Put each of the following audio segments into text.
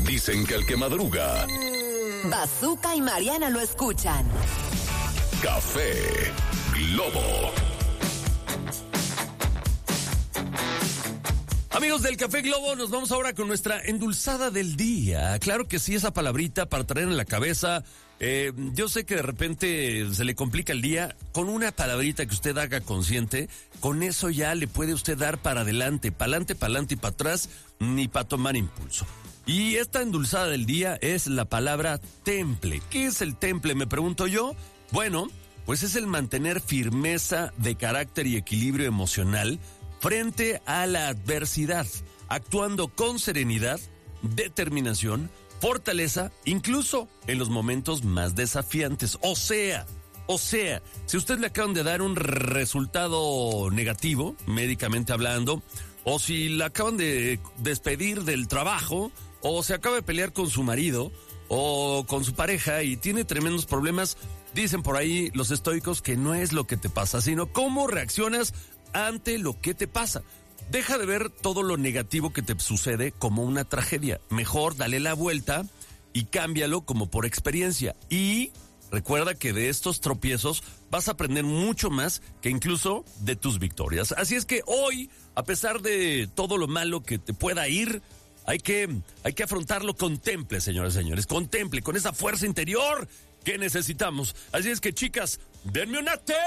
Dicen que el que madruga... Bazooka y Mariana lo escuchan. Café Globo. Amigos del Café Globo, nos vamos ahora con nuestra endulzada del día. Claro que sí, esa palabrita para traer en la cabeza. Yo sé que de repente se le complica el día. Con una palabrita que usted haga consciente, con eso ya le puede usted dar para adelante y para atrás, ni para tomar impulso. Y esta endulzada del día es la palabra temple. ¿Qué es el temple? Me pregunto yo. Bueno, pues es el mantener firmeza de carácter y equilibrio emocional frente a la adversidad, actuando con serenidad, determinación, fortaleza, incluso en los momentos más desafiantes. O sea, si usted le acaban de dar un resultado negativo, médicamente hablando, o si la acaban de despedir del trabajo, o se acaba de pelear con su marido, o con su pareja y tiene tremendos problemas, dicen por ahí los estoicos que no es lo que te pasa, sino cómo reaccionas ante lo que te pasa. Deja de ver todo lo negativo que te sucede como una tragedia. Mejor dale la vuelta y cámbialo como por experiencia. Y recuerda que de estos tropiezos vas a aprender mucho más que incluso de tus victorias. Así es que hoy, a pesar de todo lo malo que te pueda ir, hay que afrontarlo con temple, señoras y señores. Con temple, con esa fuerza interior que necesitamos. Así es que, chicas, denme una T.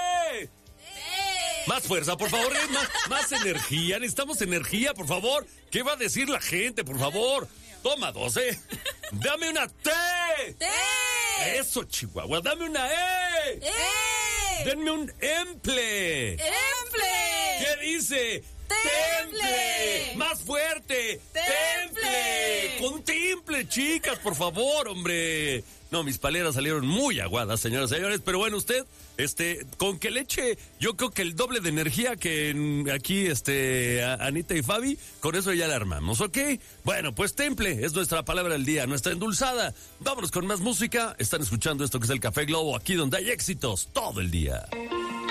Más fuerza, por favor, más energía. Necesitamos energía, por favor. ¿Qué va a decir la gente, por favor? Toma 12. Dame una T. T. Eso, Chihuahua. Dame una E. Denme un emple. ¿Qué dice? ¡Temple! ¡Más fuerte! ¡Temple! ¡Contemple, chicas, por favor, hombre! No, mis paleras salieron muy aguadas, señoras y señores, pero bueno, usted, con que le eche, yo creo que el doble de energía que aquí, Anita y Fabi, con eso ya la armamos, ¿ok? Bueno, pues temple es nuestra palabra del día, nuestra endulzada. Vámonos con más música. Están escuchando esto que es el Café Globo, aquí donde hay éxitos todo el día.